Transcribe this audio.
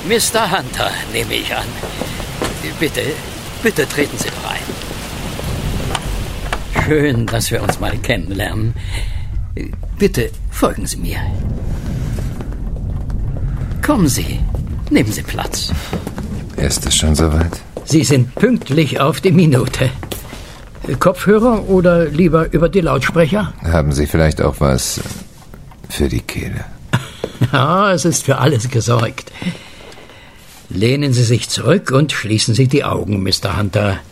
Mr. Hunter, nehme ich an. Bitte treten Sie doch ein. Schön, dass wir uns mal kennenlernen. Bitte folgen Sie mir. Kommen Sie, nehmen Sie Platz. Ist es schon soweit? Sie sind pünktlich auf die Minute. Kopfhörer oder lieber über die Lautsprecher? Haben Sie vielleicht auch was für die Kehle? Ja, es ist für alles gesorgt. Lehnen Sie sich zurück und schließen Sie die Augen, Mr. Hunter.